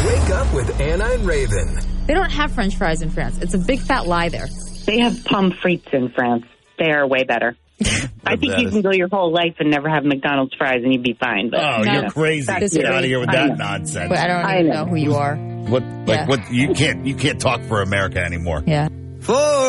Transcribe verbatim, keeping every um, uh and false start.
Wake up with Anna and Raven. They don't have French fries in France. It's a big fat lie there. They have pommes frites in France. They are way better. I think you can go your whole life and never have McDonald's fries and you'd be fine. But, oh, no. you're crazy. Disagree. Get out of here with I that know. nonsense. But I don't I even know. know who you are. What, like, Yeah. what, you can't, you can't talk for America anymore. Yeah. Four.